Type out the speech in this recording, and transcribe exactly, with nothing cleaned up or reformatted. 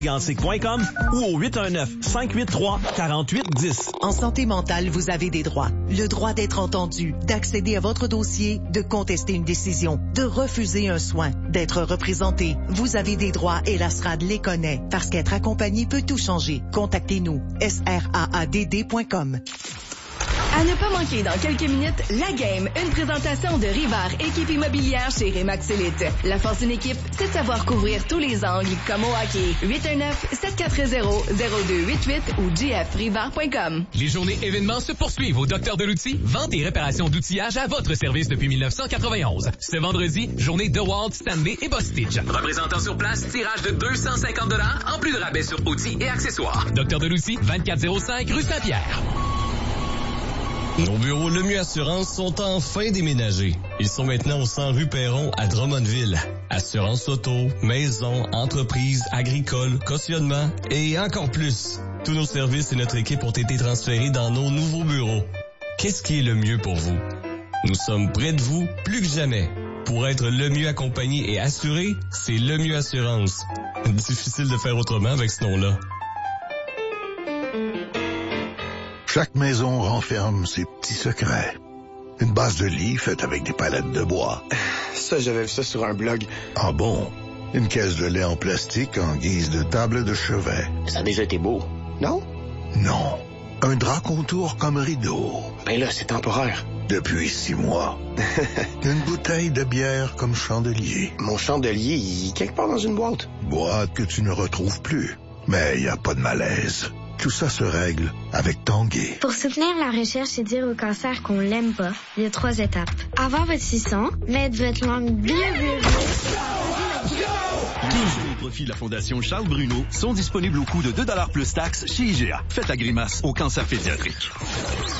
Gansig point com ou au huit un neuf, cinq huit trois, quatre huit un zéro. En santé mentale, vous avez des droits. Le droit d'être entendu, d'accéder à votre dossier, de contester une décision, de refuser un soin, d'être représenté. Vous avez des droits et la S R A D les connaît. Parce qu'être accompagné peut tout changer. Contactez-nous. S R A A D D point com. À ne pas manquer dans quelques minutes, La Game, une présentation de Rivard, équipe immobilière chez Remax Elite. La force d'une équipe, c'est de savoir couvrir tous les angles, comme au hockey. huit un neuf, sept quatre zéro, zéro deux huit huit ou j f rivard point com. Les journées événements se poursuivent au Docteur de l'Outil. Vente et réparation d'outillage à votre service depuis dix-neuf cent quatre-vingt-onze. Ce vendredi, journée DeWalt, Stanley et Bostitch. Représentant sur place, tirage de deux cent cinquante dollars en plus de rabais sur outils et accessoires. Docteur de l'Outil, vingt-quatre zéro cinq rue Saint-Pierre. Nos bureaux Lemieux Assurance sont enfin déménagés. Ils sont maintenant au cent rue Perron à Drummondville. Assurance auto, maison, entreprise, agricole, cautionnement et encore plus. Tous nos services et notre équipe ont été transférés dans nos nouveaux bureaux. Qu'est-ce qui est le mieux pour vous? Nous sommes près de vous plus que jamais. Pour être le mieux accompagné et assuré, c'est Lemieux Assurance. Difficile de faire autrement avec ce nom-là. Chaque maison renferme ses petits secrets. Une base de lit faite avec des palettes de bois. Ça, j'avais vu ça sur un blog. Ah bon? Une caisse de lait en plastique en guise de table de chevet. Ça a déjà été beau, non? Non. Un drap contour comme rideau. Ben là, c'est temporaire. Depuis six mois. Une bouteille de bière comme chandelier. Mon chandelier, il est quelque part dans une boîte. Boîte que tu ne retrouves plus. Mais il n'y a pas de malaise. Tout ça se règle avec Tanguay. Pour soutenir la recherche et dire au cancer qu'on l'aime pas, il y a trois étapes. Avoir votre suçon, mettre votre langue bien, bien, bien. Tous les profits de la Fondation Charles Bruno sont disponibles au coût de deux dollars plus taxes chez I G A. Faites la grimace au cancer pédiatrique.